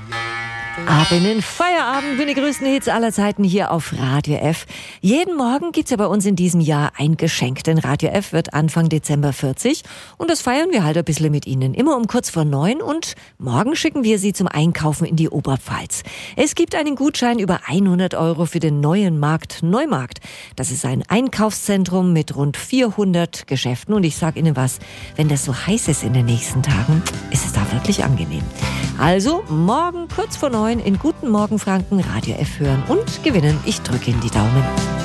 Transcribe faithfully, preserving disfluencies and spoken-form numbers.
Ab in den Feierabend mit den größten Hits aller Zeiten hier auf Radio F. Jeden Morgen gibt's ja bei uns in diesem Jahr ein Geschenk, denn Radio F wird Anfang Dezember vierzig und das feiern wir halt ein bisschen mit Ihnen. Immer um kurz vor neun und morgen schicken wir Sie zum Einkaufen in die Oberpfalz. Es gibt einen Gutschein über hundert Euro für den neuen Markt Neumarkt. Das ist ein Einkaufszentrum mit rund vierhundert Geschäften und ich sag Ihnen was, wenn das so heiß ist in den nächsten Tagen, ist es da wirklich angenehm. Also morgen kurz vor neun in Guten Morgen Franken Radio F hören und gewinnen. Ich drücke Ihnen die Daumen.